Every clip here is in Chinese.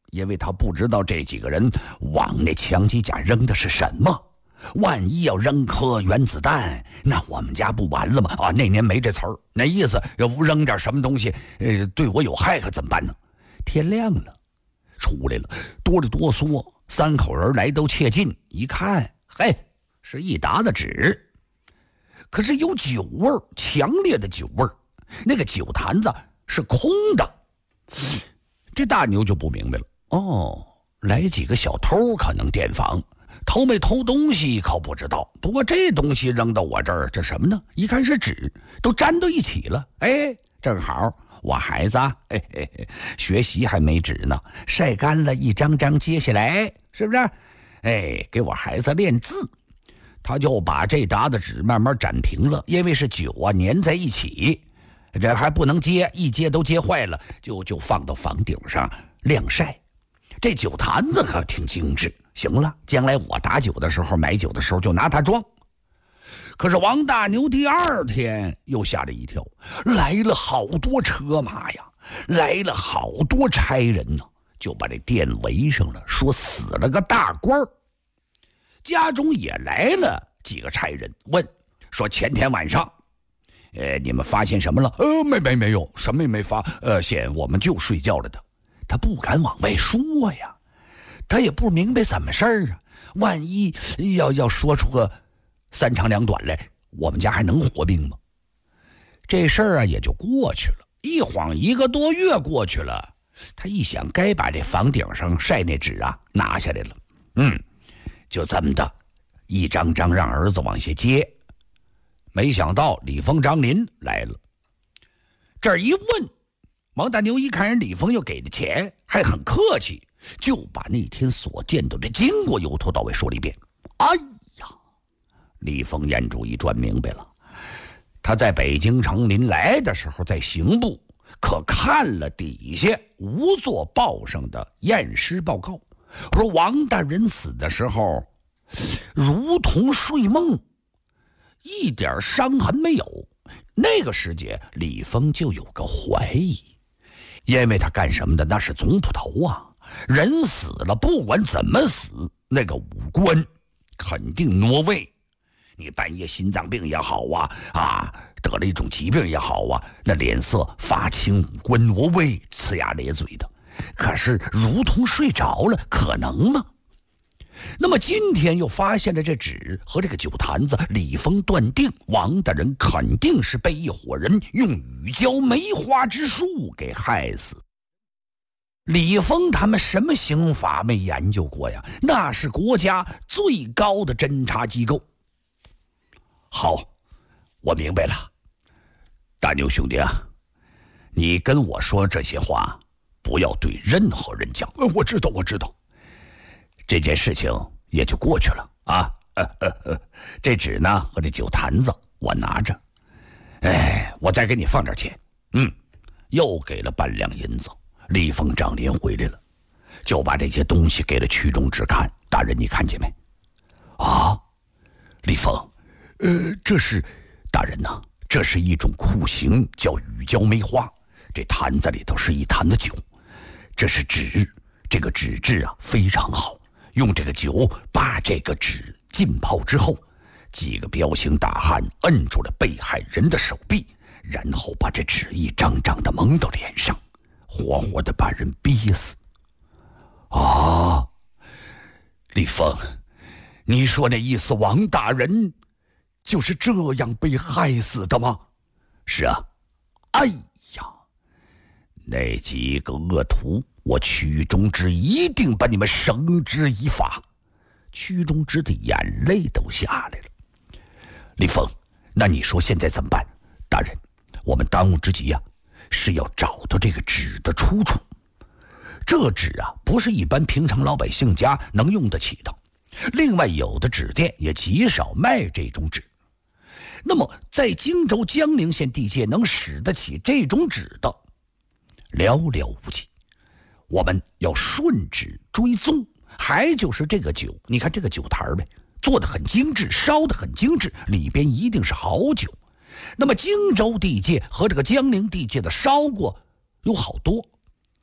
因为他不知道这几个人往那枪击架扔的是什么。万一要扔颗原子弹，那我们家不完了吗？啊，那年没这词儿，那意思要扔点什么东西，对我有害可怎么办呢？天亮了，出来了，哆里哆嗦，三口人来都切近，一看，嘿，是一沓的纸，可是有酒味儿，强烈的酒味儿，那个酒坛子是空的。这大牛就不明白了，哦，来几个小偷可能电访。偷没偷东西可不知道，不过这东西扔到我这儿，这什么呢？一看是纸，都粘到一起了。哎，正好我孩子学习还没纸呢，晒干了一张张接下来，是不是？哎，给我孩子练字，他就把这沓的纸慢慢展平了，因为是酒啊粘在一起，这还不能接，一接都接坏了，就放到房顶上晾晒。这酒坛子可挺精致。行了，将来我打酒的时候，买酒的时候就拿它装。可是王大牛第二天又吓了一跳，来了好多车马呀，来了好多差人呢，就把这店围上了，说死了个大官儿。家中也来了几个差人，问说前天晚上，你们发现什么了？没有，什么也没发。现我们就睡觉了的。他不敢往外说呀。他也不明白怎么事儿啊，万一要说出个三长两短来，我们家还能活命吗？这事儿啊也就过去了，一晃1个多月过去了，他一想该把这房顶上晒那纸啊拿下来了，就这么的一张张让儿子往下接。没想到李峰、张林来了，这儿一问，王大牛一看人李峰又给的钱，还很客气，就把那天所见到的经过由头到尾说了一遍。哎呀，李峰眼珠一转明白了，他在北京城临来的时候在刑部可看了底下无座报上的验尸报告，说王大人死的时候如同睡梦，一点伤痕没有。那个时节李峰就有个怀疑，因为他干什么的？那是总捕头啊，人死了不管怎么死，那个五官肯定挪位。你半夜心脏病也好啊，得了一种疾病也好啊，那脸色发青，五官挪位，呲牙咧嘴的。可是如同睡着了，可能吗？那么今天又发现了这纸和这个酒坛子，李峰断定王大人肯定是被一伙人用雨浇梅花之术给害死。李峰他们什么刑法没研究过呀？那是国家最高的侦查机构。好，我明白了，大牛兄弟啊，你跟我说这些话不要对任何人讲。我知道这件事情也就过去了啊。这纸呢和这酒坛子我拿着，我再给你放点钱。又给了半两银子。李峰、张林回来了，就把这些东西给了曲中直看。大人，你看见没？啊，李峰，这是大人呐，这是一种酷刑，叫雨浇梅花。这坛子里头是一坛的酒，这是纸，这个纸质啊非常好。用这个酒把这个纸浸泡之后，几个彪形大汉摁住了被害人的手臂，然后把这纸一张张的蒙到脸上，活活的把人憋死。啊，李峰，你说那意思王大人就是这样被害死的吗？是啊。哎呀，那几个恶徒，我曲中之一定把你们绳之以法。曲中之的眼泪都下来了。李峰，那你说现在怎么办？大人，我们当务之急啊，是要找到这个纸的出处。这纸啊，不是一般平常老百姓家能用得起的。另外，有的纸店也极少卖这种纸。那么，在荆州江陵县地界能使得起这种纸的，寥寥无几。我们要顺指追踪，还就是这个酒，你看这个酒坛呗，做得很精致，烧得很精致，里边一定是好酒。那么荆州地界和这个江陵地界的烧过有好多，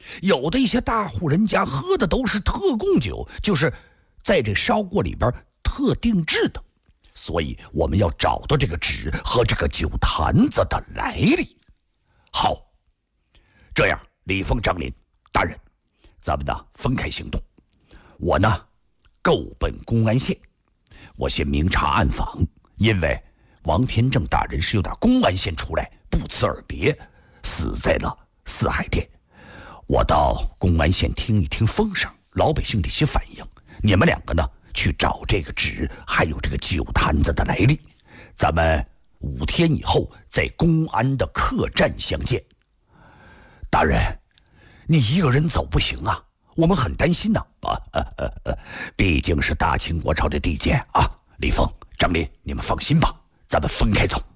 有的一些大户人家喝的都是特供酒，就是在这烧锅里边特定制的，所以我们要找到这个纸和这个酒坛子的来历。好，这样，李凤、张林大人，咱们呢分开行动。我呢够奔公安县，我先明察暗访，因为王天正大人是由打公安县出来，不辞而别，死在了四海店。我到公安县听一听风声，老百姓的一些反应。你们两个呢，去找这个纸还有这个酒坛子的来历。咱们5天以后在公安的客栈相见。大人，你一个人走不行啊，我们很担心呢。毕竟是大清国朝的地界啊。李凤、张林，你们放心吧，咱们分开走。